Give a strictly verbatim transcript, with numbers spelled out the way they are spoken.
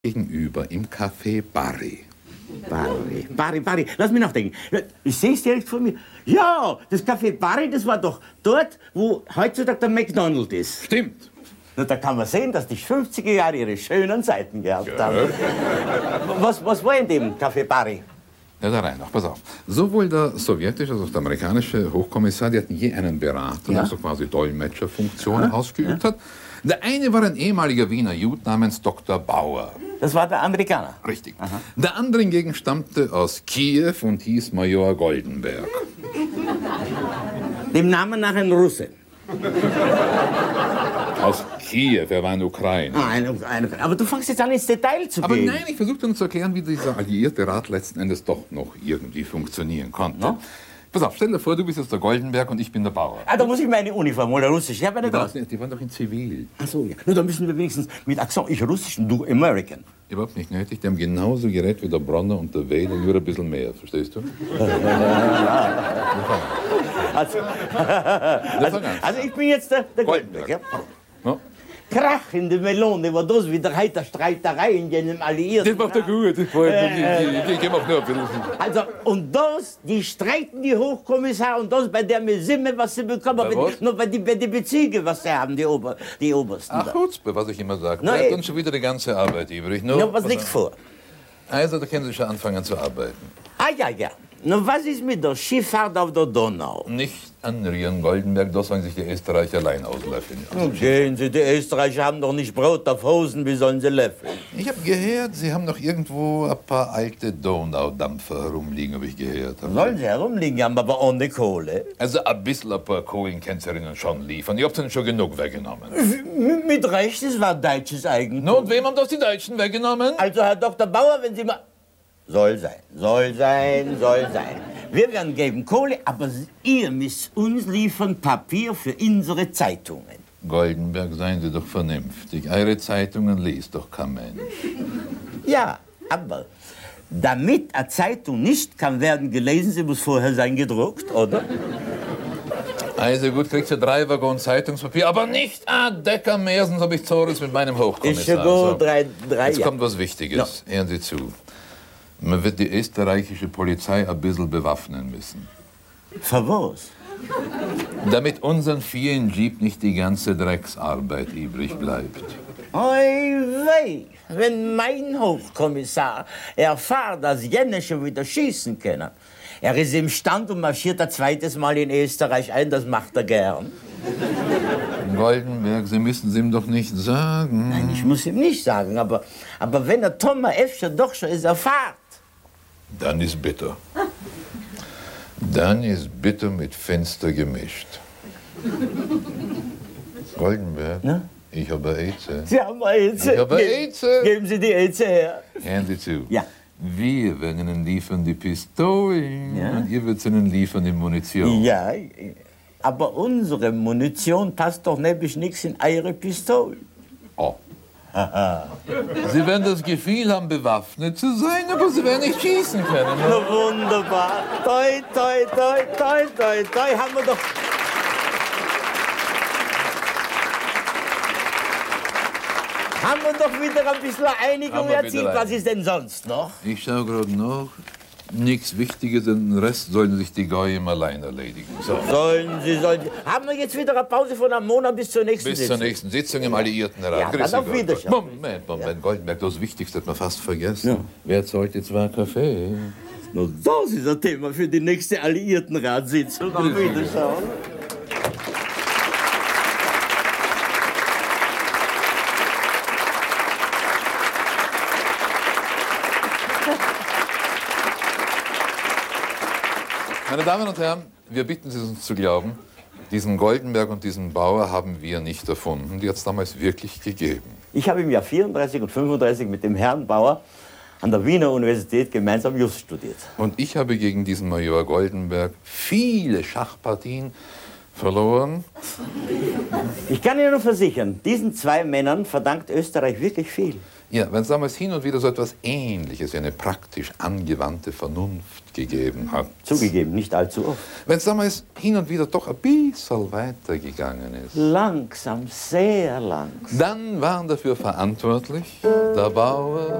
Gegenüber im Café Barry. Barry, Barry, Barry, lass mich nachdenken. Ich sehe es direkt vor mir. Ja, das Café Barry, das war doch dort, wo heutzutage der McDonald's ist. Stimmt. Na, da kann man sehen, dass die fünfziger Jahre ihre schönen Zeiten gehabt Ja. haben. Was, was war in dem Café Barry? Ja, da rein noch, pass auf. Sowohl der sowjetische als auch der amerikanische Hochkommissar, die hatten je einen Berater, Ja. der so quasi Dolmetscherfunktion ausgeübt hat. Der eine war ein ehemaliger Wiener Jude namens Doktor Bauer. Das war der Amerikaner. Richtig. Der andere hingegen stammte aus Kiew und hieß Major Goldenberg. Dem Namen nach ein Russe. Aus Kiew, er war in Ukraine. Ah, ein, ein, aber du fängst jetzt an, ins Detail zu Aber gehen. nein, ich versuche dir zu erklären, wie dieser alliierte Rat letzten Endes doch noch irgendwie funktionieren konnte. No? Pass auf, stell dir vor, du bist jetzt der Goldenberg und ich bin der Bauer. Ah, da muss ich meine Uniform oder Russisch. Ich habe eine Die draus. waren, die waren doch in Zivil. Ach so, ja. Nur dann müssen wir wenigstens mit Akzent, ich Russisch und du American. Überhaupt nicht nötig. Die haben genauso geredet wie der Bronner und der Wähler, nur ein bisschen mehr. Verstehst du? Also, also, also ich bin jetzt der, der Goldenberg. Ja? Ja. Krach in der Melone, war das wieder heiter Streiterei in den Alliierten. Das macht er gut. Das freut mich. Ich, ich, ich mach nur ein bisschen. Also, und das, die streiten die Hochkommissar und das bei der Mesimme, was sie bekommen, Bei wenn, was? nur bei die, bei die Bezüge, was sie haben, die, Ober, die Obersten. Ach, da. Chutzpe, was ich immer sage. Na, Bleibt eh. uns schon wieder die ganze Arbeit übrig. No, Ja, was pass liegt auf. vor? Also, da können Sie schon anfangen zu arbeiten. Ah, ja, ja. Nun, was ist mit der Schifffahrt auf der Donau? Nicht anrühren, Goldenberg, das sollen sich die Österreicher allein auslöffeln. Nun, gehen Sie, die Österreicher haben doch nicht Brot auf Hosen, wie sollen sie löffeln? Ich habe gehört, Sie haben noch irgendwo ein paar alte Donaudampfer herumliegen, habe ich gehört. Sollen sie herumliegen, haben aber ohne Kohle. Also ein bisschen ein paar Kohlen könnt ihr ihnen schon liefern. Ihr habt ihnen schon genug weggenommen. M mit Recht, es war deutsches Eigentum. Na, und wem haben das die Deutschen weggenommen? Also, Herr Doktor Bauer, wenn Sie mal... Soll sein, soll sein, soll sein. Wir werden geben Kohle, aber ihr müsst uns liefern Papier für unsere Zeitungen. Goldenberg, seien Sie doch vernünftig. Eure Zeitungen liest doch kein Mensch. Ja, aber damit eine Zeitung nicht kann werden gelesen, sie muss vorher sein gedruckt, oder? Also gut, kriegst du drei Waggon Zeitungspapier, aber nicht ein Decker mehr, sonst habe ich Zores mit meinem Hochkommissar. Ist schon gut, So. drei, drei Jetzt ja. kommt was Wichtiges. Hören Sie zu. Man wird die österreichische Polizei ein bisschen bewaffnen müssen. Für was? Damit unseren vielen Jeep nicht die ganze Drecksarbeit übrig bleibt. Oi wei, wenn mein Hochkommissar erfahrt, dass jene schon wieder schießen können. Er ist im Stand und marschiert ein zweites Mal in Österreich ein, das macht er gern. Goldenberg, Sie müssen es ihm doch nicht sagen. Nein, ich muss ihm nicht sagen, aber, aber wenn er Thomas Efscher doch schon ist erfahrt. Dann ist bitter. Dann ist bitter mit Fenster gemischt. Goldenberg, Ja? ich habe Eize. Sie haben Eize. Ich habe Ge- Eize. Geben Sie die Eize her. Hören Sie zu. Ja. Wir werden Ihnen liefern die Pistolen Ja. und ihr wird Ihnen liefern die Munition. Ja, aber unsere Munition passt doch nämlich nichts in eure Pistole. Oh. Sie werden das Gefühl haben, bewaffnet zu sein, aber Sie werden nicht schießen können. Na wunderbar. Toi, toi, toi, toi, toi, toi, haben wir doch... Haben wir doch wieder ein bisschen Einigung Haben wir wieder erzielt. Was Einigung. ist denn sonst noch? Ich schaue gerade nach. Nichts Wichtiges, den Rest sollen sich die Goyim allein erledigen. So. Sollen Sie, sollen Sie... Haben wir jetzt wieder eine Pause von einem Monat bis zur nächsten Bis zur Sitzung? nächsten Sitzung im Alliierten Rat. Ja, Grüß dann Sie, auf Gott. Wiedersehen. Moment, Moment, Goldenberg, das Wichtigste hat man fast vergessen. Wer zahlt jetzt zwei Kaffee? Na, das ist ein Thema für die nächste Alliiertenratssitzung. Auf Wiederschauen. Meine Damen und Herren, wir bitten Sie uns zu glauben, diesen Goldenberg und diesen Bauer haben wir nicht erfunden. Die hat es damals wirklich gegeben. Ich habe im Jahr vierunddreißig und fünfunddreißig mit dem Herrn Bauer an der Wiener Universität gemeinsam Just studiert. Und ich habe gegen diesen Major Goldenberg viele Schachpartien verloren. Ich kann Ihnen nur versichern, diesen zwei Männern verdankt Österreich wirklich viel. Ja, wenn es damals hin und wieder so etwas Ähnliches wie eine praktisch angewandte Vernunft gegeben hat. Zugegeben, nicht allzu oft. Wenn es damals hin und wieder doch ein bisschen weitergegangen ist. Langsam, sehr langsam. Dann waren dafür verantwortlich der Bauer